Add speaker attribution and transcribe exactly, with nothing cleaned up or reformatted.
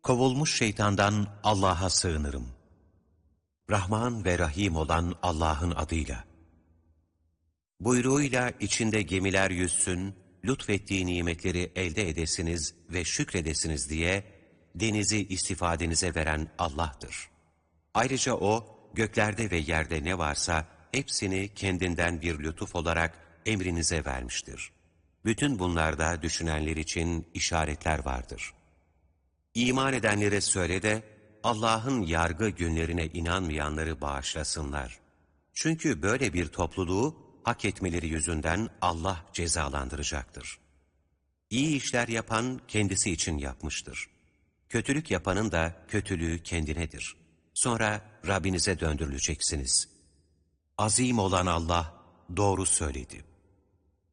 Speaker 1: Kovulmuş şeytandan Allah'a sığınırım. Rahman ve Rahim olan Allah'ın adıyla. Buyruğuyla içinde gemiler yüzsün, lütfettiği nimetleri elde edesiniz ve şükredesiniz diye denizi istifadenize veren Allah'tır. Ayrıca O, göklerde ve yerde ne varsa hepsini kendinden bir lütuf olarak emrinize vermiştir. Bütün bunlarda düşünenler için işaretler vardır. İman edenlere söyle de Allah'ın yargı günlerine inanmayanları bağışlasınlar. Çünkü böyle bir topluluğu hak etmeleri yüzünden Allah cezalandıracaktır. İyi işler yapan kendisi için yapmıştır. Kötülük yapanın da kötülüğü kendinedir. Sonra Rabbinize döndürüleceksiniz. Azim olan Allah doğru söyledi.